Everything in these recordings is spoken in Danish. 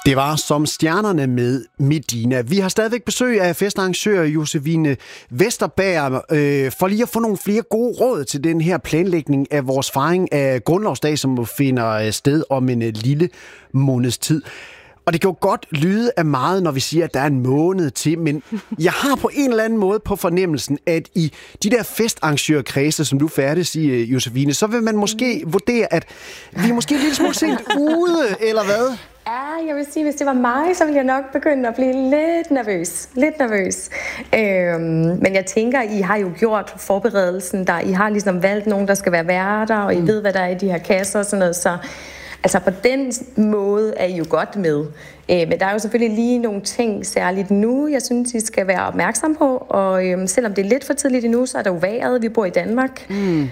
Det var Som stjernerne med Medina. Vi har stadigvæk besøg af festarrangør Josefine Vesterberg for lige at få nogle flere gode råd til den her planlægning af vores fejring af Grundlovsdag, som finder sted om en lille måneds tid. Og det kan jo godt lyde af meget, når vi siger, at der er en måned til, men jeg har på en eller anden måde på fornemmelsen, at i de der festarrangørkredse, som du færdes i, Josefine, så vil man måske vurdere, at vi er måske en lille smule sent ude, eller hvad? Ja, jeg vil sige, hvis det var mig, så ville jeg nok begynde at blive lidt nervøs. Men jeg tænker, I har jo gjort forberedelsen, I har ligesom valgt nogen, der skal være værter, og I ved, hvad der er i de her kasser og sådan noget, så altså på den måde er I jo godt med. Men der er jo selvfølgelig lige nogle ting, særligt nu, jeg synes, I skal være opmærksom på. Og selvom det er lidt for tidligt endnu, så er der jo vejret. Vi bor i Danmark.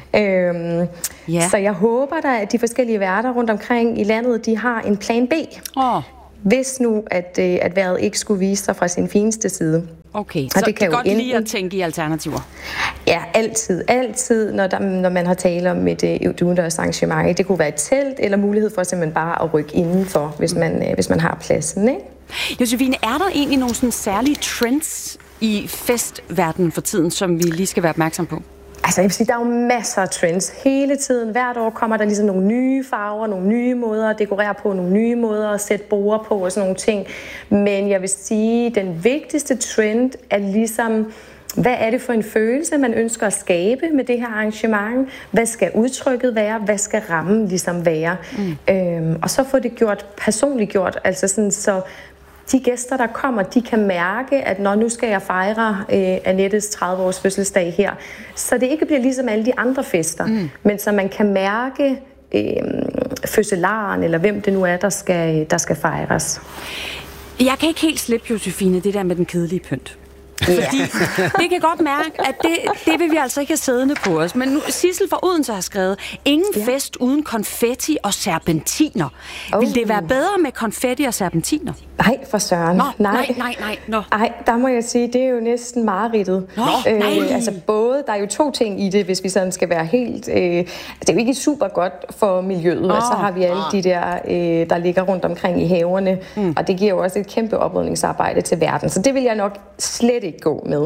Så jeg håber da, at de forskellige værter rundt omkring i landet, de har en plan B. Hvis nu, at vejret ikke skulle vise sig fra sin fineste side. Okay, så det kan godt lige at tænke i alternativer. Ja, altid, når man har talt om et udendørs arrangement. Det kunne være et telt, eller mulighed for simpelthen bare at rykke indenfor, hvis man har pladsen, ikke? Josefine, er der egentlig nogle sådan særlige trends i festverdenen for tiden, som vi lige skal være opmærksom på? Altså, jeg vil sige, der er jo masser af trends. Hele tiden, hvert år kommer der ligesom nogle nye farver, nogle nye måder at dekorere på, nogle nye måder at sætte borde på og sådan nogle ting. Men jeg vil sige, den vigtigste trend er ligesom, hvad er det for en følelse, man ønsker at skabe med det her arrangement? Hvad skal udtrykket være? Hvad skal rammen ligesom være? Og så få det personliggjort, altså sådan så de gæster, der kommer, de kan mærke, at når nu skal jeg fejre Annettes 30-års fødselsdag her, så det ikke bliver ligesom alle de andre fester, men så man kan mærke fødselaren, eller hvem det nu er, der skal fejres. Jeg kan ikke helt slippe, Josefine, det der med den kedelige pynt. Fordi det kan godt mærke, at det vil vi altså ikke have siddende på os. Men nu, Sissel fra Odense har skrevet, ingen fest uden konfetti og serpentiner. Vil det være bedre med konfetti og serpentiner? Nej, for søren. Nej. Nej, der må jeg sige, det er jo næsten mareridtet. Altså både, der er jo to ting i det, hvis vi sådan skal være helt... det er jo ikke super godt for miljøet, og så har vi alle de der ligger rundt omkring i haverne, og det giver jo også et kæmpe oprydningsarbejde til verden. Så det vil jeg nok slet ikke gå med.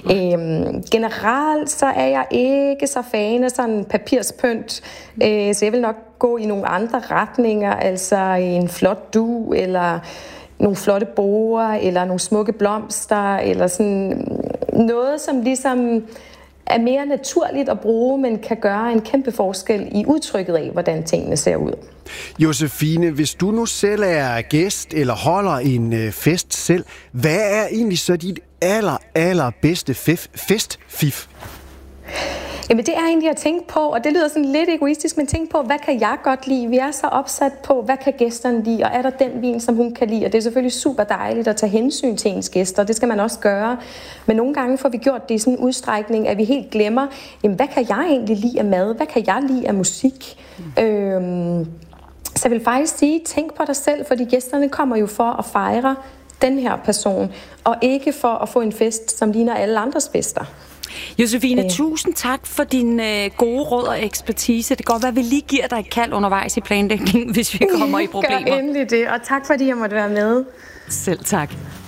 Generelt så er jeg ikke så fan af sådan papirspynt, så jeg vil nok gå i nogle andre retninger, altså en flot dug, eller nogle flotte borer, eller nogle smukke blomster, eller sådan noget, som ligesom er mere naturligt at bruge, men kan gøre en kæmpe forskel i udtrykket af, hvordan tingene ser ud. Josefine, hvis du nu selv er gæst eller holder en fest selv, hvad er egentlig så dit allerbedste festfif? Jamen det er egentlig at tænke på, og det lyder sådan lidt egoistisk, men tænk på, hvad kan jeg godt lide? Vi er så opsat på, hvad kan gæsterne lide, og er der den vin, som hun kan lide? Og det er selvfølgelig super dejligt at tage hensyn til ens gæster, det skal man også gøre. Men nogle gange får vi gjort det i sådan en udstrækning, at vi helt glemmer, jamen hvad kan jeg egentlig lide af mad? Hvad kan jeg lide af musik? Så jeg vil faktisk sige, tænk på dig selv, fordi gæsterne kommer jo for at fejre den her person, og ikke for at få en fest, som ligner alle andres fester. Josefine, tusind tak for din gode råd og ekspertise. Det kan godt være, at vi lige giver dig et kald undervejs i planlægningen, hvis vi kommer i problemer. Gør endelig det, og tak fordi jeg måtte være med. Selv tak.